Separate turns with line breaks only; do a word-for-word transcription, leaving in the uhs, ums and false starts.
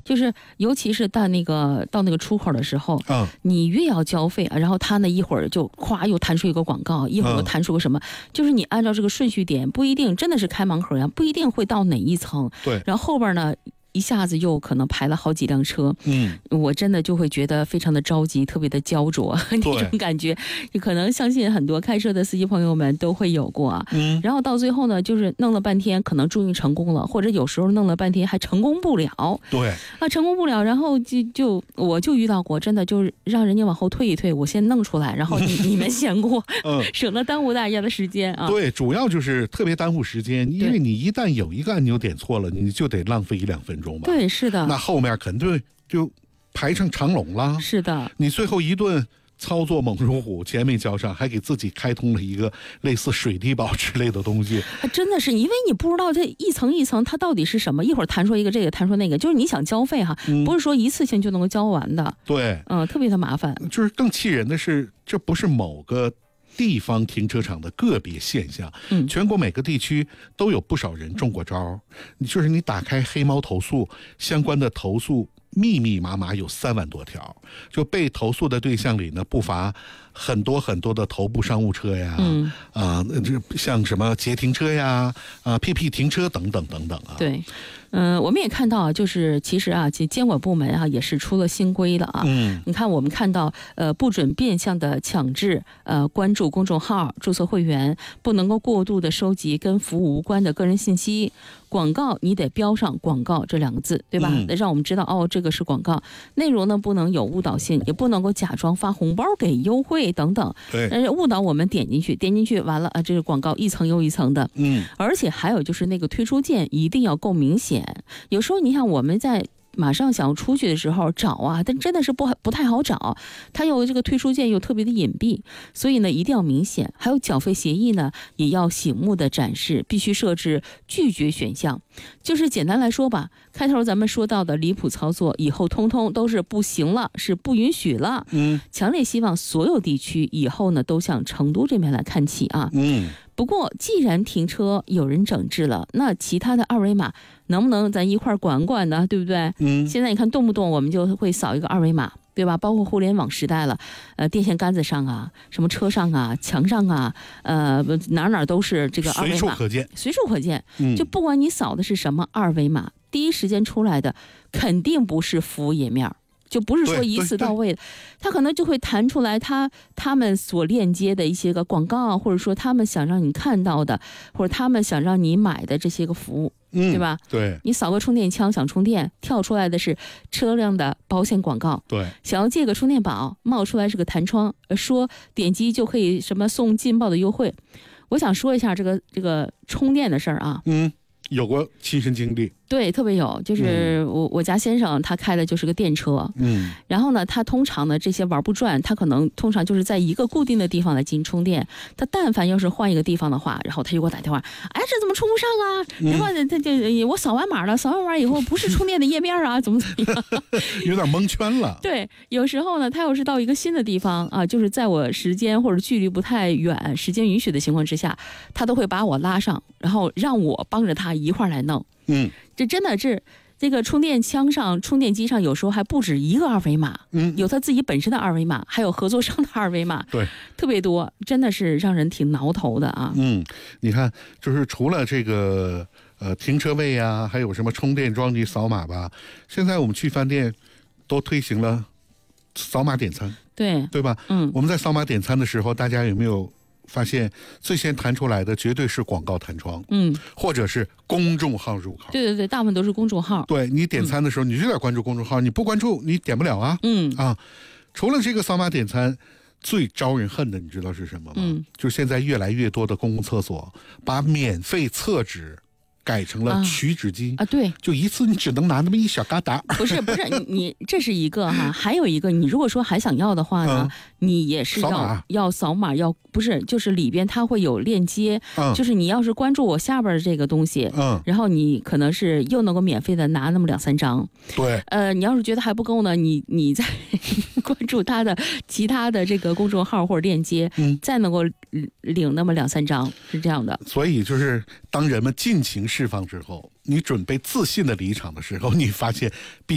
就是尤其是到那个到那个出口的时候，
嗯，
你越要交费，然后他呢一会儿就咵又弹出一个广告，一会儿又弹出个什么，嗯、就是你按照这个顺序点，不一定真的是开盲盒呀，不一定会到哪一层。
对，
然后后边呢？一下子又可能排了好几辆车，
嗯，
我真的就会觉得非常的着急，特别的焦灼，那种感觉，可能相信很多开车的司机朋友们都会有过啊。嗯，然后到最后呢，就是弄了半天，可能终于成功了，或者有时候弄了半天还成功不了。
对，
啊，成功不了，然后就就我就遇到过，真的就是让人家往后退一退，我先弄出来，然后你你们先过，嗯，省得耽误大家的时间啊。
对，主要就是特别耽误时间，因为你一旦有一个按钮点错了，你就得浪费一两分钟。
对，是的，
那后面肯定就排成长龙了。
是的，
你最后一顿操作猛如虎，钱没交上，还给自己开通了一个类似水滴宝之类的东西。
真的是，因为你不知道这一层一层它到底是什么，一会儿弹出一个这个，弹出那个，就是你想交费哈，嗯、不是说一次性就能够交完的。
对，
嗯，特别的麻烦。
就是更气人的是，这不是某个地方停车场的个别现象，嗯，全国每个地区都有不少人中过招。就是你打开黑猫投诉，相关的投诉密密麻麻有三万多条，就被投诉的对象里呢，不乏很多很多的头部商务车呀，嗯啊，这、呃、像什么捷停车呀，啊 P P 停车等等等等啊。
对。嗯、呃，我们也看到，就是其实啊，监管部门啊也是出了新规了啊。嗯，你看，我们看到，呃，不准变相的强制呃关注公众号、注册会员，不能够过度的收集跟服务无关的个人信息。广告你得标上广告这两个字，对吧？嗯、让我们知道哦，这个是广告。内容呢不能有误导性，也不能够假装发红包给优惠等等。
对，
但是误导我们点进去，点进去完了啊，这个广告一层又一层的。嗯，而且还有就是那个推出键一定要够明显。有时候你看我们在马上想要出去的时候找啊，但真的是不不太好找，它有这个推出键又特别的隐蔽，所以呢一定要明显。还有缴费协议呢也要醒目的展示，必须设置拒绝选项。就是简单来说吧，开头咱们说到的离谱操作以后通通都是不行了，是不允许了。嗯，强烈希望所有地区以后呢都向成都这边来看齐啊。嗯，不过既然停车有人整治了，那其他的二维码能不能咱一块管管呢？对不对？嗯，现在你看动不动我们就会扫一个二维码，对吧？包括互联网时代了，呃，电线杆子上啊，什么车上啊，墙上啊，呃，哪哪都是这个二维码，
随处可见，
随处可见。嗯，就不管你扫的是什么二维码，第一时间出来的肯定不是服务页面。就不是说一次到位的，他可能就会弹出来他他们所链接的一些个广告，或者说他们想让你看到的，或者他们想让你买的这些个服务，嗯、对吧？
对，
你扫个充电枪想充电，跳出来的是车辆的保险广告。
对，
想要借个充电宝，冒出来是个弹窗，说点击就可以什么送劲爆的优惠。我想说一下这个这个充电的事儿啊。
嗯，有过亲身经历。
对，特别有，就是我、嗯、我家先生他开的就是个电车，嗯，然后呢，他通常呢这些玩不转，他可能通常就是在一个固定的地方来进行充电。他但凡要是换一个地方的话，然后他就给我打电话，哎，这怎么充不上啊？嗯、然后他就我扫完码了，扫完码以后不是充电的页面啊，怎么怎么样？
有点蒙圈了。
对，有时候呢，他要是到一个新的地方啊，就是在我时间或者距离不太远、时间允许的情况之下，他都会把我拉上，然后让我帮着他一块儿来弄。嗯，这真的是这个充电枪上、充电机上有时候还不止一个二维码，嗯，有他自己本身的二维码，还有合作商的二维码，
对，
特别多，真的是让人挺挠头的啊。
嗯，你看，就是除了这个呃停车位啊，还有什么充电桩你扫码吧，现在我们去饭店都推行了扫码点餐，
对，
对吧？嗯，我们在扫码点餐的时候，大家有没有发现最先弹出来的绝对是广告弹窗，嗯，或者是公众号入口。
对对对，大部分都是公众号。
对，你点餐的时候，嗯、你就得关注公众号，你不关注你点不了啊。嗯啊，除了这个扫码点餐，最招人恨的你知道是什么吗？嗯，就现在越来越多的公共厕所把免费厕纸改成了取纸机
啊, 啊，对，
就一次你只能拿那么一小疙瘩。
不是不是，你你这是一个哈，还有一个，你如果说还想要的话呢，嗯、你也是要
扫码
要扫码，要不是就是里边它会有链接，嗯、就是你要是关注我下边的这个东西，嗯，然后你可能是又能够免费的拿那么两三张，
对，
呃，你要是觉得还不够呢，你你再关注他的其他的这个公众号或者链接，嗯，再能够领那么两三张，是这样的。
所以就是当人们尽情释放之后，你准备自信的离场的时候，你发现